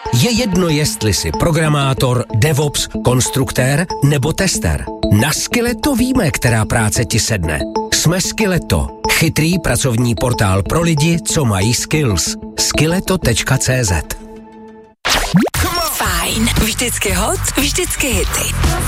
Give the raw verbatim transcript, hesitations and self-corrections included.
Je jedno, jestli jsi programátor, DevOps, konstruktér nebo tester. Na Skilleto víme, která práce ti sedne. Jsme Skilleto. Chytrý pracovní portál pro lidi, co mají skills. skilleto tečka cé zet. Fajn. Vždycky hot, vždycky hity.